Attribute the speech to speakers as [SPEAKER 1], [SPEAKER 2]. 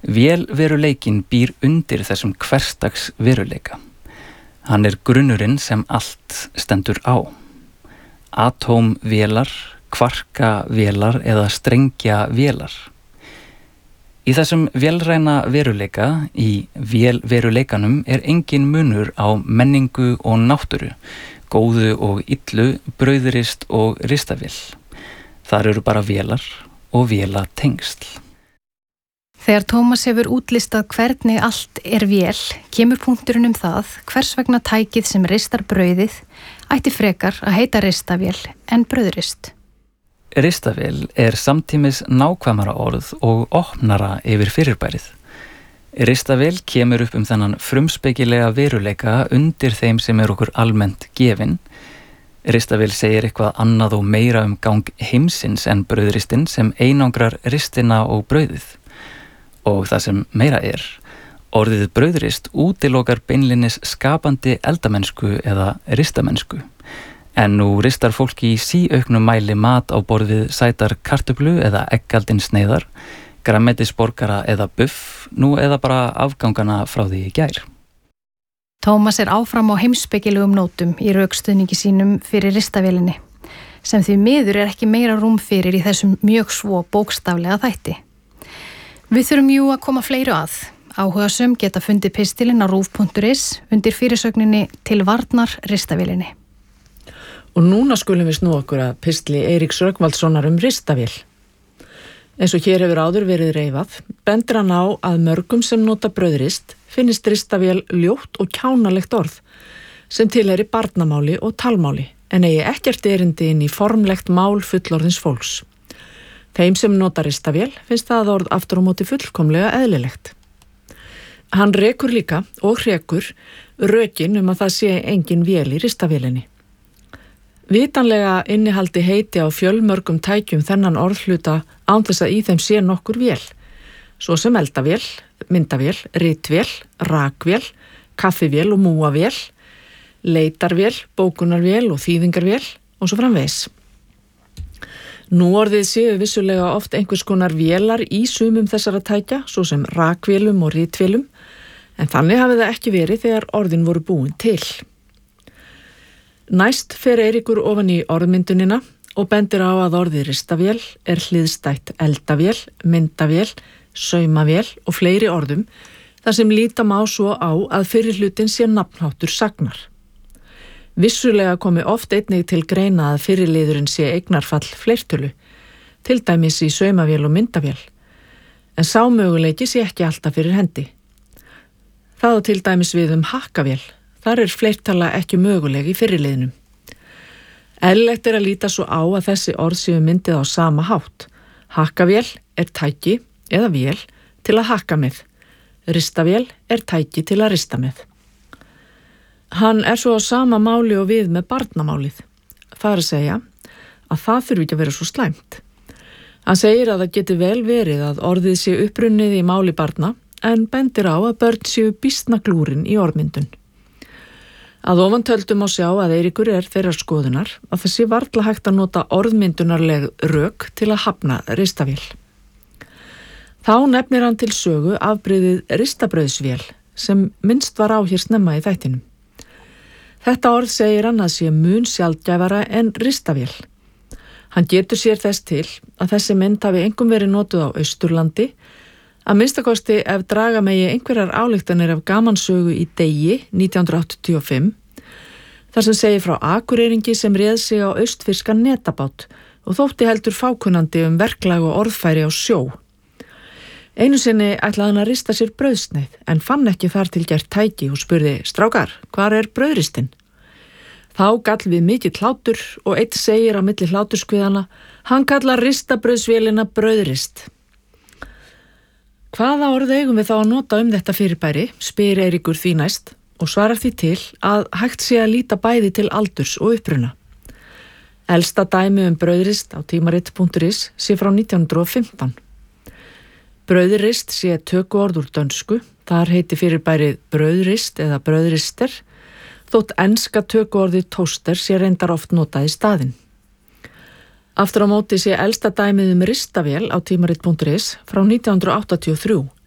[SPEAKER 1] Vélveruleikinn býr undir þessum hversdags veruleika. Hann grunnurinn sem allt stendur á. Atómvélar, kvarkavélar eða strengjavélar. Í þessum vélræna veruleika, í vélveruleikanum engin munur á menningu og náttúru, góðu og illu, brauðrist og ristavél. Þar eru bara vélar og vélatengsl.
[SPEAKER 2] Þegar Tómas hefur útlistað hvernig allt vél, kemur punkturinn það hvers vegna tækið sem ristar brauðið ætti frekar að heita ristavél en brauðrist.
[SPEAKER 1] Ristavél samtímis nákvæmara orð og opnara yfir fyrirbærið. Ristavél kemur upp þennan frumspekilega veruleika undir þeim sem okkur almennt gefinn. Ristavél segir eitthvað annað og meira gang heimsins en brauðristinn sem einangrar ristina og brauðið. Og það sem meira orðið brauðrist útilokar beinlinnis skapandi eldamennsku eða ristamennsku. En nú ristar fólki í síauknum mæli mat á borð við sætar kartöflu eða eggaldinsneiðar, grænmetisborgara eða buff, nú eða bara afgangana frá því í gær.
[SPEAKER 2] Tómas áfram á heimspekilegum nótum í rökstuðningi sínum fyrir ristavélinni, sem því miður ekki meira rúm fyrir í þessum mjög svo bókstaflega þætti. Við þurfum jú að koma fleiru að. Áhugasöm geta fundið pistilinn á rúv.is undir fyrirsögninni Til varnar ristavélinni.
[SPEAKER 3] Og núna skulum við snúa okkur að pistli Eiríks Rögnvaldssonar ristavél. Eins og hér hefur áður verið reifað, bendir hann á að mörgum sem nota brauðrist finnist ristavél ljótt og kjánalegt orð sem tilheyri barnamáli og talmáli en eigi ekkert erindi inn í formlegt mál fullorðins fólks. Þeim sem nota ristavél finnst það orð aftur á móti fullkomlega eðlilegt. Hann rekur líka og hrekur rökin að það sé engin vél í ristavélinni. Vitanlega innihaldi heiti á fjölmörgum tækjum þennan orðhluta án þess að í þeim sé nokkur vél, svo sem eldavél, myndavél, ritvél, rakvél, kaffivél og múavél, leitarvél, bókunarvél og þýðingarvél og svo framvegis. Nú orðið séu vissulega oft einhvers konar vélar í sumum þessara tækja, svo sem rakvélum og ritvélum, en þannig hafi það ekki verið þegar orðin voru búin til. Næst fer Eiríkur ofan í orðmyndunina og bendir á að orðið ristavél hliðstætt eldavél, myndavél, saumavél og fleiri orðum, þar sem líta má svo á að fyrri hlutin sé nafnháttur sagnar. Vissulega komi oft einnig til greina að fyrri liðurinn sé eignarfall fleirtölu, til dæmis í saumavél og myndavél, en sá möguleiki sé ekki alltaf fyrir hendi. Það á til dæmis við hakkavél, þar fleirtala ekki möguleg í fyrri liðnum. Eðlilegt að líta svo á að þessi orð séu myndið á sama hátt. Hakkavél tæki eða vél til að hakka með. Ristavél tæki til að rista með. Hann svo á sama máli og við með barnamálið. Það að segja að það þurfi ekki að vera svo slæmt. Hann segir að það geti vel verið að orðið sé upprunnið í máli barna en bendir á að börn séu býsna glúrin í orðmyndun. Að ofantöldum má sjá að Eiríkur þeirrar skoðunar að það sé varla hægt að nota orðmyndunarleg rök til að hafna ristavél. Þá nefnir hann til sögu afbrigðið ristabrauðsvél sem minnst var á hér snemma í þættinum. Þetta orð segir hann að sé mun sjaldgæfara en ristavél. Hann getur sér þess til að þessi mynd hafi einkum verið notuð á Austurlandi, að minnstakosti ef draga megi einhverjar ályktanir af gamansögu í Degi 1985, þar sem segir frá akureyringi sem réð sig á austfirskan netabát og þótti heldur fákunnandi verklag og orðfæri á sjó. Einu sinni ætlaði hann að rista sér brauðsneið en fann ekki þar til gert tæki og spurði: "Strákar, hvar brauðristinn?" Þá gall við mikill hlátur og einn segir á milli hláturskviðana: "Hann kallar ristabrauðsvélina brauðrist." Hvaða orð eigum við þá að nota þetta fyrirbæri, spyr Eiríkur því næst og svarar því til að hægt sé að líta bæði til aldurs og uppruna. Elsta dæmi brauðrist á tímarit.is sé frá 1915. Brauðrist sé tökuorð úr dönsku, þar heiti fyrirbærið brauðrist eða brauðrister, þótt enska tökuorðið toaster sé reyndar oft notað í staðinn. Aftur á móti sé elsta dæmið ristavél á tímarit.is frá 1983